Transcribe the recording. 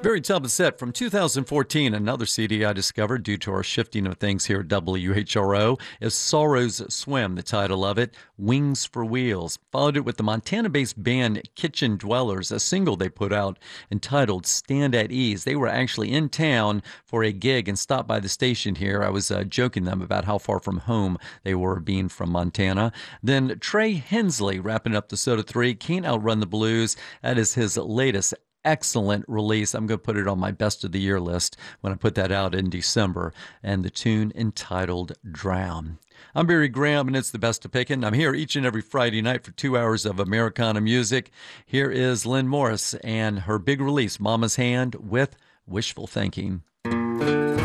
Very top of set from 2014. Another CD I discovered due to our shifting of things here at WHRO is Sorrow's Swim, the title of it, Wings for Wheels. Followed it with the Montana-based band Kitchen Dwellers, a single they put out entitled Stand at Ease. They were actually in town for a gig and stopped by the station here. I was joking them about how far from home they were being from Montana. Then Trey Hensley wrapping up the Soda 3, Can't Outrun the Blues. That is his latest excellent release. I'm going to put it on my best of the year list when I put that out in December. And the tune entitled Drown. I'm Barry Graham, and it's the best of picking. I'm here each and every Friday night for 2 hours of Americana music. Here is Lynn Morris and her big release, Mama's Hand, with Wishful Thinking.